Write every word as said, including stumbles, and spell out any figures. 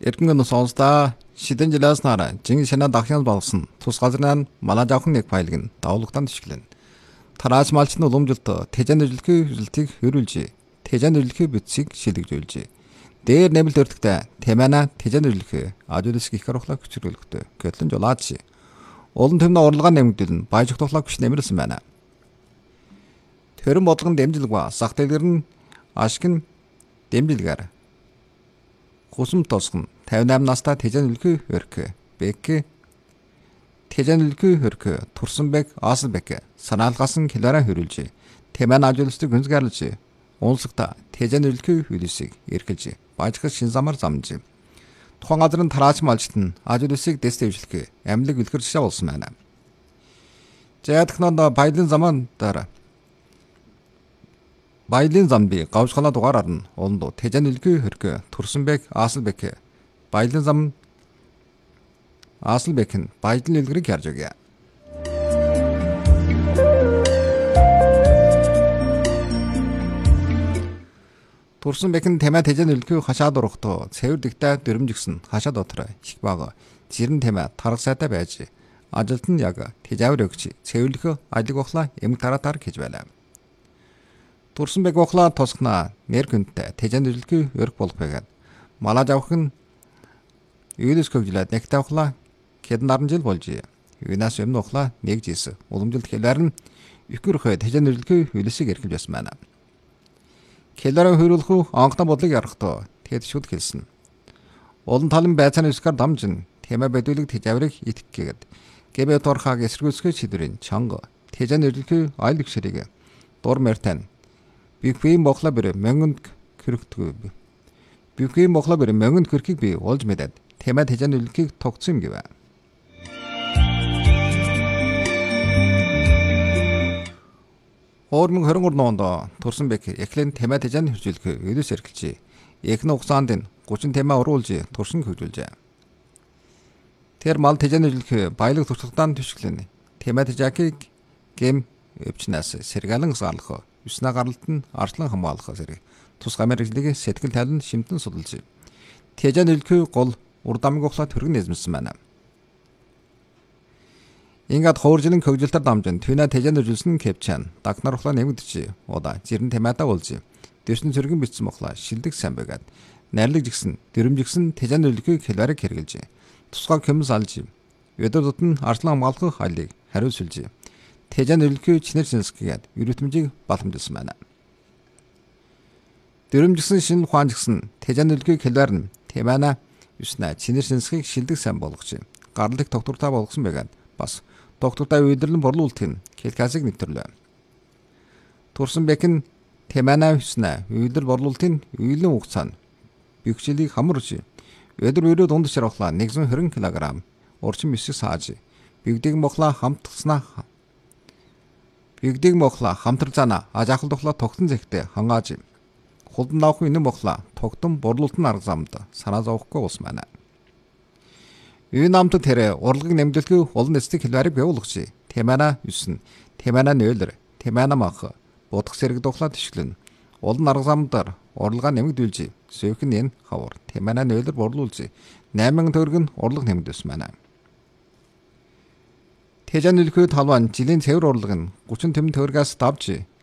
Эрдэнэ сонсдаа шидэн жилээс нараа жин шинэ дахин болсон тус газрын манай жавхан нэг файлыг нь давлагдсан тишгэлэн. Тараас малчны уламжилт тэжэн нэрлэхүй хүсэлтийг хөрвүүлж, тэжэн нэрлэхүй бүтцийг шилэгжүүлж. Дээр нэмэлт өртөгтэй темана тэжэн нэрлэхүй ажуулс гих гарахлаа хүчрүүлэхтэй. Гэтлэн жолаач. Олон төмнө урлагаа нэмэгдүүлэн баяжх тухлаа хүч нэмэрсэн байна. Төрөн бодлогын дэмжлэг ба сах дэлгэр нь ашиг нь дэмжлэгээр Хусам тосгон тавин восемь настай тэжэн үлгүй өркө бэк тэжэн үлгүй өркө Турсанбек Аслбек санаалгасан килора хөрүүлж темэн ажуулстыг гүнзгарлж унсагта тэжэн үлгүй хөлөсийг эргэлж бажгах шин замаар замж тухайн газрын тарааж малчт нь ажуулсыг дэстэвжлэх амьлаг үлгэр жишээ болсон байна. Жаадхнод баялын заман дараа Баялын замби гавшхана дугаараар нь олондоо тэжэн үлгүй хөркө Турсанбек Аслбек баялын зам Аслбек нь баялын үлгэрийг харж өгье. Турсанбек нь темэ тэжэн үлгүй хашаад урахтоо цэвэр дэгтэй дөрөмжгсөн хашаад дотроо их бага жирэн темэ тарах сайтай байж ажилт нь яг тэжавэр өгч цэвэрлэх ажиг ухлаа эмг таратаар хийж байлаа. Турсанбек ухлаа тосгнаа нэр гүнтэй тэжэн нэрлэхүй өрг болох байгаад малаа жавхан юудас көгжлээд нэгтэй ухлаа хэдэн наран жил болж юунаас өмнө ухлаа нэг жис уламжилт хэлээр нь ихгэрхэ тэжэн нэрлэхүй хөлөсийг эрхэлж байсан байна. Хэлээрээ хөрүүлэх анхны бодлыг ярахтаа тэгэд шүд хэлсэн. Олон талын байцааны үсгээр дамжин темэ бэдүүлэг тэжаврыг итгэгээд гэбэ торхаг эсэргүүцэх шийдвэрийн чанга тэжэн нэрлэхүй айлг ширэг дур мэртэн Бюквийн мохла бэр мөнгөнд кэрхтгүй. Бюквийн мохла бэр мөнгөнд кэрхийг би олж мэдээд темэ тэжэн үлгийг тогтсон юм гэвэ. Хоормон двадцать три онд Турсанбек эхлэн темэ тэжэн хөржүүлэх өдөөс эргэлж, эхний хугацаанд нь тридцать темэ оруулж турсан хөгжүүлжээ. Тэр мал тэжэн үлгэх баялаг туршлагатай төшөглөн темэ тэжакийг гэм өвчнээс сэргэлэн саалах Юснаа гаралт нь арслан хамгаалах зэрэг тус гамэржлийг сэтгэл тайлан шимтэн судалж. Тэжэн үлгүй гол урдамг ухлаа төргөн эзэмсэн байна. Ингээд хооржлын хөгжилтөр дамжин түнэ тэжэн үржилсэн кэпчан дагнар ухлаа нэмэгдэж удаа жирэн темэдаа болж дэвшин цэргэн бичсэн ухлаа шилдэг сайн байгаад найрлаг жигсэн дэрэмжигсэн тэжэн үлгүй хэлбэрийг хэрэгжилж тусгай көмс алж өдөр тутан арслан хамгаалах хайлыг хариуцуулж тэжэн үлгүй чинэр шинсгээд өрөтмжийг баламжилсан байна. Дөрөмжгсэн шинэ ухаан жигсэн тэжэн үлгүй хэлбэр нь темана юснаа чинэр шинсгийг шилдэг сайн болгож гарлыг доктортай болгосон байгаад бас доктортай үйлдвэрлэн борлуулалт нь келкасыг нэвтрлээ. Турсанбек нь темана юснаа үйлдвэр борлуулалтын үйлэн хугацаанд бюкжилийг хамруулж өдөр өрөө дунд шарахлаа нэг зуун двадцать килограмм урчин мөсөг сааж бигдэг мохла хамтгснаа Бигдэг мохла хамтарцаана ажаахал тухла тогтон зэгтээ хангааж хулдан давхан инэн мохла тогтон борлуулалтын арга замд санаа зовхгүй болсон байна. Юу намт тэр урлагийг нэмжлэхүй олон эцэг хэлбэрийг бий темана юусэн темана нөөлөр темана мах будах зэрэг тухла тишглэн олон арга замдаар урлагаа нэмэгдүүлж сөөхн эн хавар темана нөөлөр борлуулж восемь төгрөг нь урлаг нэмэгдүүлсэн байна. Тэжэн үлгүй талван жилийн цэвэр урлаг нь тридцать тэм төгрөгөөс давж